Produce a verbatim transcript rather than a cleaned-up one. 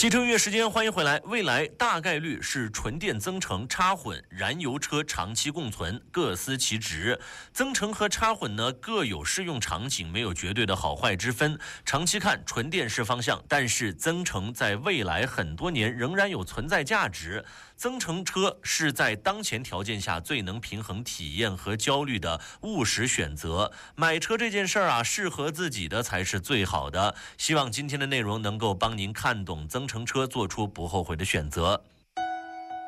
汽车音乐时间，欢迎回来。未来大概率是纯电增程、插混、燃油车长期共存，各司其职。增程和插混呢各有适用场景，没有绝对的好坏之分。长期看，纯电是方向，但是增程在未来很多年仍然有存在价值。增程车是在当前条件下最能平衡体验和焦虑的务实选择。买车这件事儿啊，适合自己的才是最好的。希望今天的内容能够帮您看懂增程车，做出不后悔的选择。